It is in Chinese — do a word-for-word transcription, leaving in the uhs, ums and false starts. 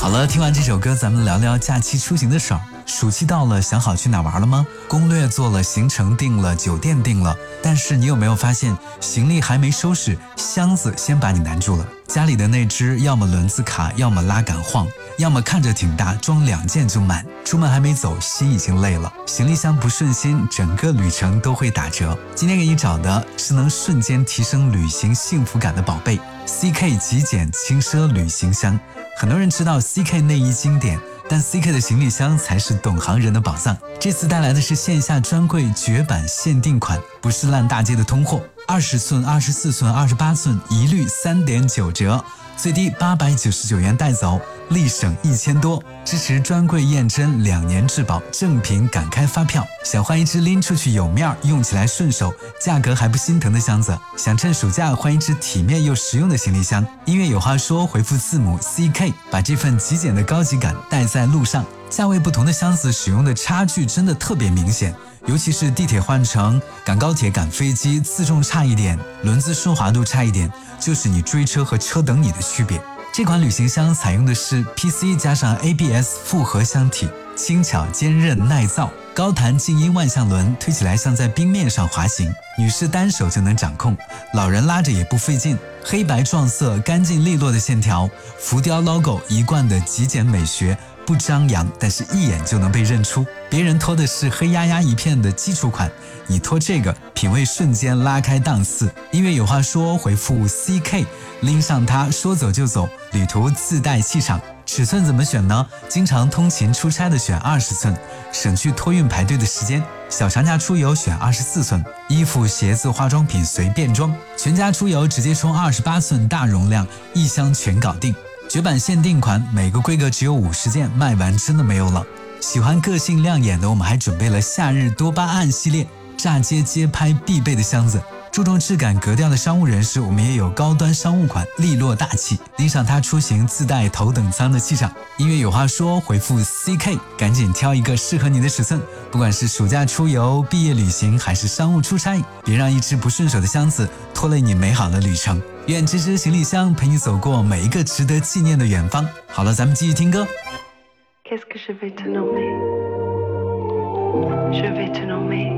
好了，听完这首歌，咱们聊聊假期出行的事儿。暑期到了，想好去哪玩了吗？攻略做了，行程定了，酒店定了，但是你有没有发现，行李还没收拾，箱子先把你难住了？家里的那只要么轮子卡，要么拉杆晃，要么看着挺大，装两件就满。出门还没走，心已经累了。行李箱不顺心，整个旅程都会打折。今天给你找的是能瞬间提升旅行幸福感的宝贝 C K 极简轻奢旅行箱。很多人知道 C K 内衣经典，但 C K 的行李箱才是懂行人的宝藏。这次带来的是线下专柜绝版限定款，不是烂大街的通货。二十寸、二十四寸、二十八寸一律 三点九 折，最低八百九十九元带走，立省一千多。支持专柜验真，两年质保，正品敢开发票。想换一只拎出去有面儿，用起来顺手，价格还不心疼的箱子。想趁暑假换一只体面又实用的行李箱。音乐有话说，回复字母 C K， 把这份极简的高级感带在路上。价位不同的箱子使用的差距真的特别明显，尤其是地铁换乘、赶高铁、赶飞机，自重差一点，轮子顺滑度差一点，就是你追车和车等你的区别。这款旅行箱采用的是 P C 加上 A B S 复合箱体，轻巧坚韧耐造，高弹静音万向轮，推起来像在冰面上滑行，女士单手就能掌控，老人拉着也不费劲。黑白撞色，干净利落的线条，浮雕 logo， 一贯的极简美学，不张扬，但是一眼就能被认出。别人拖的是黑压压一片的基础款，你拖这个，品味瞬间拉开档次。音乐有话说，回复 C K， 拎上它，说走就走，旅途自带气场。尺寸怎么选呢？经常通勤出差的选二十寸，省去托运排队的时间。小长假出游选二十四寸，衣服、鞋子、化妆品随便装。全家出游直接冲二十八寸大容量，一箱全搞定。绝版限定款，每个规格只有五十件，卖完真的没有了。喜欢个性亮眼的，我们还准备了夏日多巴胺系列，炸街街拍必备的箱子。注重质感格调的商务人士，我们也有高端商务款，利落大气，拎上它出行自带头等舱的气场。音乐有话说，回复 C K， 赶紧挑一个适合你的尺寸。不管是暑假出游、毕业旅行还是商务出差，别让一只不顺手的箱子拖累你美好的旅程。愿这只行李箱陪你走过每一个值得纪念的远方。好了，咱们继续听歌。Qu'est-ce que je vais te nommer? Je vais te nommer